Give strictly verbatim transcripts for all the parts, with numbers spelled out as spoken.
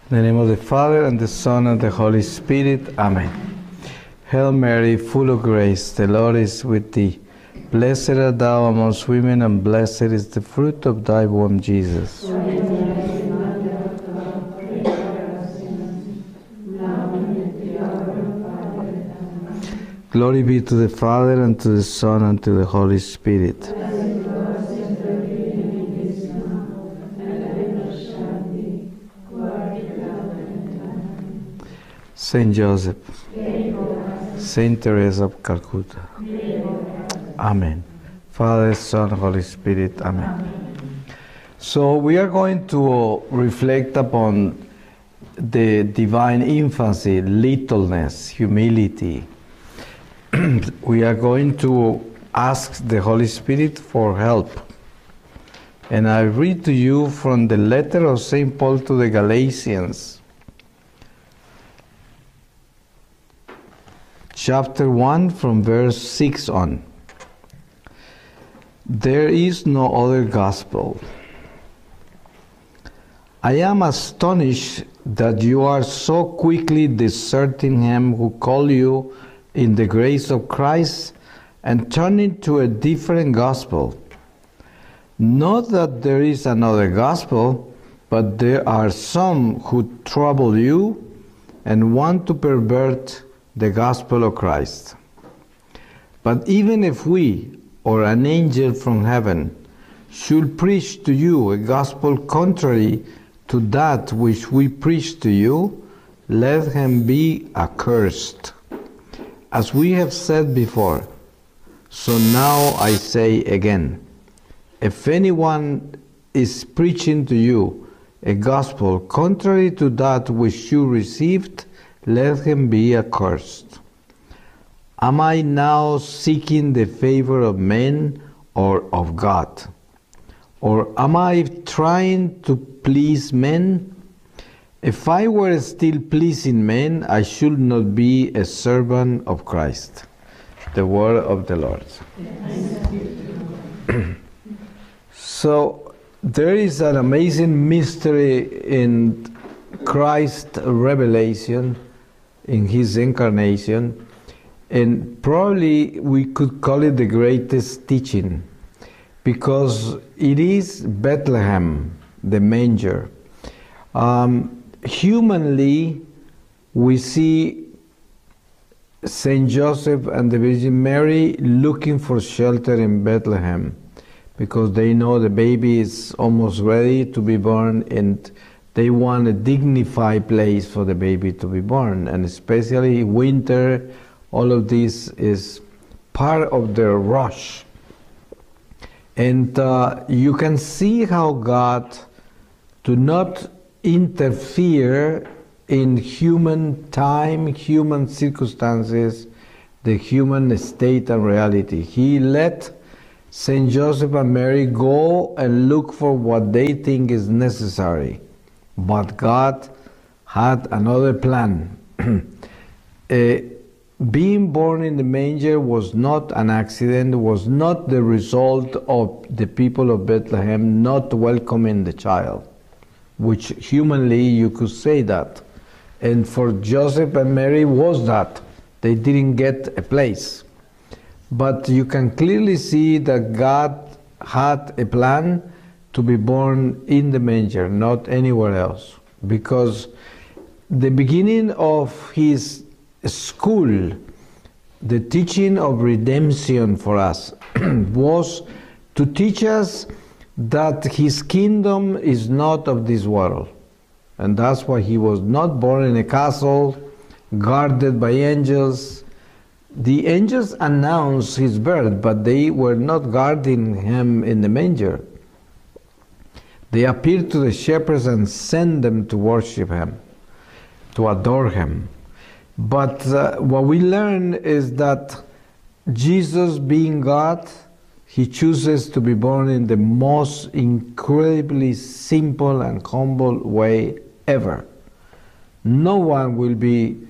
In the name of the Father, and the Son, and the Holy Spirit. Amen. Hail Mary, full of grace, the Lord is with thee. Blessed art thou amongst women, and blessed is the fruit of thy womb, Jesus. Glory be to the Father, and to the Son, and to the Holy Spirit. Saint Joseph, Saint Teresa of Calcutta. Amen. Father, Son, Holy Spirit. Amen. So we are going to reflect upon the divine infancy, littleness, humility. We are going to ask the Holy Spirit for help. And I read to you from the letter of Saint Paul to the Galatians, chapter one, from verse six on. There is no other gospel. I am astonished that you are so quickly deserting him who called you in the grace of Christ and turning to a different gospel. Not that there is another gospel, but there are some who trouble you and want to pervert the gospel of Christ. But even if we, or an angel from heaven, should preach to you a gospel contrary to that which we preach to you, let him be accursed. As we have said before, so now I say again, if anyone is preaching to you a gospel contrary to that which you received, let him be accursed. Am I now seeking the favor of men or of God? Or am I trying to please men? If I were still pleasing men, I should not be a servant of Christ. The word of the Lord. So there is an amazing mystery in Christ's revelation, in his incarnation, and probably we could call it the greatest teaching, because it is Bethlehem, the manger. Um, humanly, we see Saint Joseph and the Virgin Mary looking for shelter in Bethlehem, because they know the baby is almost ready to be born, and they want a dignified place for the baby to be born. And especially winter, all of this is part of their rush. And uh, you can see how God do not interfere in human time, human circumstances, the human state and reality. He let Saint Joseph and Mary go and look for what they think is necessary. But God had another plan. uh, being born in the manger was not an accident, was not the result of the people of Bethlehem not welcoming the child, which humanly you could say that. And for Joseph and Mary was that. They didn't get a place. But you can clearly see that God had a plan to be born in the manger, not anywhere else. Because the beginning of his school, the teaching of redemption for us, was to teach us that his kingdom is not of this world. And that's why he was not born in a castle, guarded by angels. The angels announced his birth, but they were not guarding him in the manger. They appeared to the shepherds and sent them to worship him, to adore him. But uh, what we learn is that Jesus, being God, he chooses to be born in the most incredibly simple and humble way ever. No one will be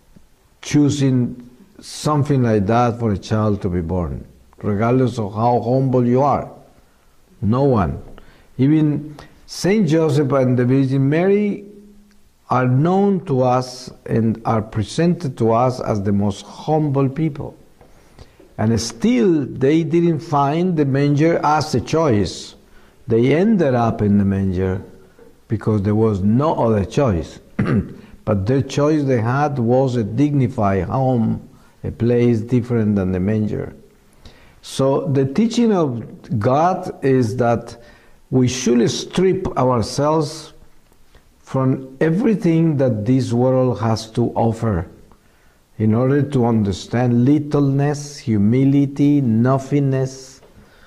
choosing something like that for a child to be born, regardless of how humble you are. No one. Even Saint Joseph and the Virgin Mary are known to us and are presented to us as the most humble people. And still, they didn't find the manger as a choice. They ended up in the manger because there was no other choice. But the choice they had was a dignified home, a place different than the manger. So the teaching of God is that we should strip ourselves from everything that this world has to offer in order to understand littleness, humility, nothingness.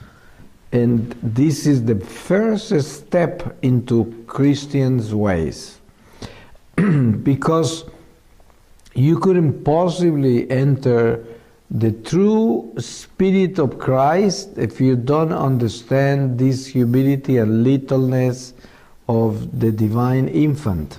And this is the first step into Christians' ways. Because you couldn't possibly enter the true spirit of Christ if you don't understand this humility and littleness of the divine infant.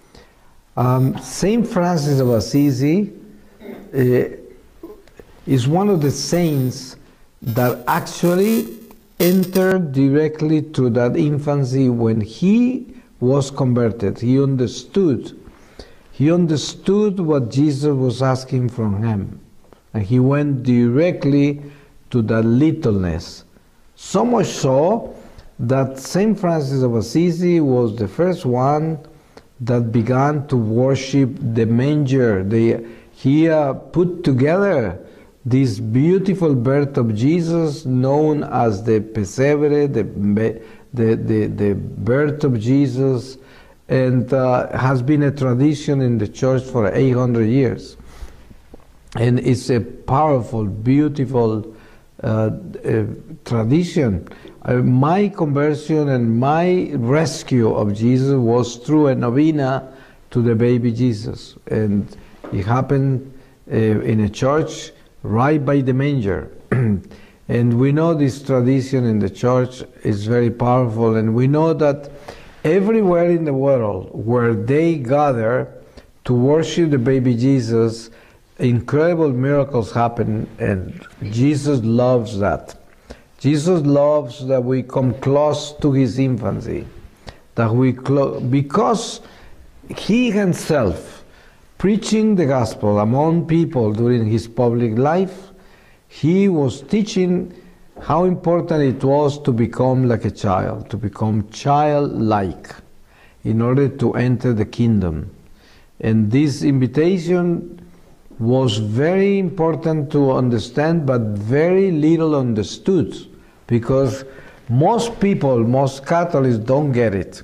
Um, Saint Francis of Assisi uh, is one of the saints that actually entered directly through that infancy when he was converted. He understood. He understood what Jesus was asking from him. And he went directly to that littleness. So much so that Saint Francis of Assisi was the first one that began to worship the manger. They, he uh, put together this beautiful birth of Jesus known as the Pesebre, the, the, the, the birth of Jesus, and uh, has been a tradition in the church for eight hundred years. And it's a powerful, beautiful uh, uh, tradition. Uh, my conversion and my rescue of Jesus was through a novena to the baby Jesus. And it happened uh, in a church right by the manger. And we know this tradition in the church is very powerful. And we know that everywhere in the world where they gather to worship the baby Jesus, incredible miracles happen, and Jesus loves that. Jesus loves that we come close to his infancy, that we clo- because he himself, preaching the gospel among people during his public life, he was teaching how important it was to become like a child, to become childlike, in order to enter the kingdom. And this invitation was very important to understand, but very little understood, because most people, most Catholics don't get it.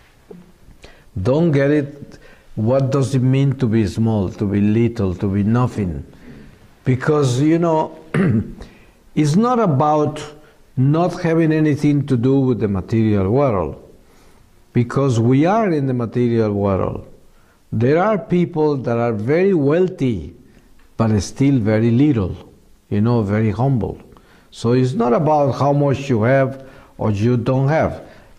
Don't get it. What does it mean to be small, to be little, to be nothing? Because, you know, it's not about not having anything to do with the material world, because we are in the material world. There are people that are very wealthy, but still very little, you know, very humble. So it's not about how much you have or you don't have.